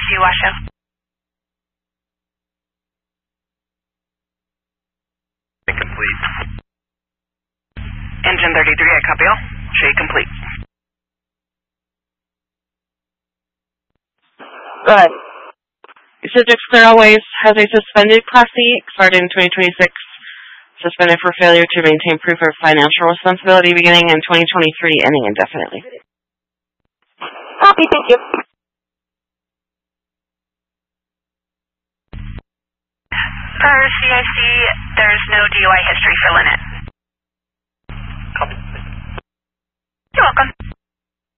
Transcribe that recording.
you, Washoe. Complete. Engine 33, I copy all. Show you complete. Go ahead. Subject Clear Always has a suspended Class C started in 2026. Suspended for failure to maintain proof of financial responsibility beginning in 2023, ending indefinitely. Copy, thank you. Per CIC, there's no DUI history for Lynette. Copy. You're welcome.